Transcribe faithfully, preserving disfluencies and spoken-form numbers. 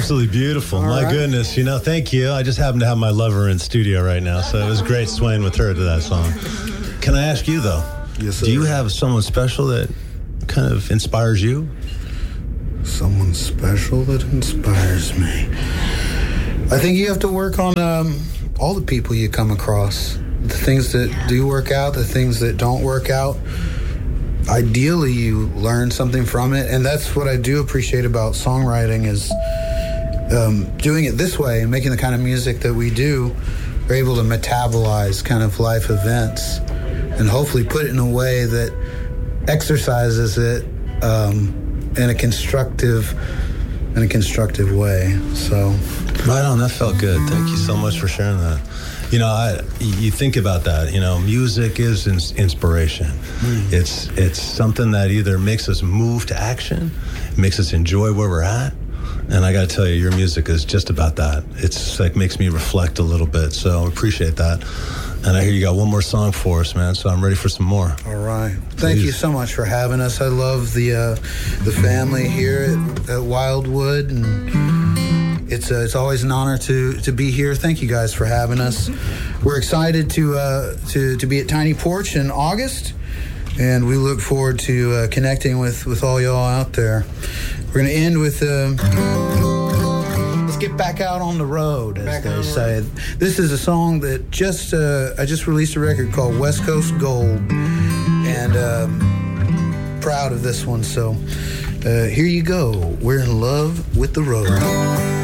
absolutely beautiful. All my right. goodness, you know, thank you. I just happen to have my lover in studio right now, so it was great swaying with her to that song. Can I ask you, though? Yes, sir. Do you have someone special that kind of inspires you? Someone special that inspires me. I think you have to work on um, all the people you come across. The things that do work out, the things that don't work out. Ideally, you learn something from it, and that's what I do appreciate about songwriting is um, doing it this way and making the kind of music that we do. We're able to metabolize kind of life events and hopefully put it in a way that exercises it um, in a constructive, in a constructive way. So, right on. That felt good. Thank you so much for sharing that. You know, I, you think about that, you know, music is ins- inspiration. Mm. It's it's something that either makes us move to action, makes us enjoy where we're at. And I got to tell you, your music is just about that. It's like makes me reflect a little bit. So I appreciate that. And I hear you got one more song for us, man. So I'm ready for some more. All right. Thank Please. you so much for having us. I love the uh, the family here at, at Wildwood, and It's uh, it's always an honor to to be here. Thank you guys for having us. We're excited to uh, to to be at Tiny Porch in August, and we look forward to uh, connecting with, with all y'all out there. We're going to end with uh, let's get back out on the road, as back they say. Road. This is a song that just uh, I just released a record called West Coast Gold, and um, proud of this one. So uh, here you go. We're in love with the road.